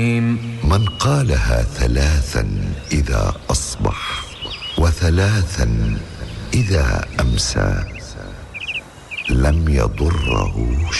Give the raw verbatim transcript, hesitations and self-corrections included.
من قالها ثلاثا إذا أصبح وثلاثا إذا أمسى لم يضره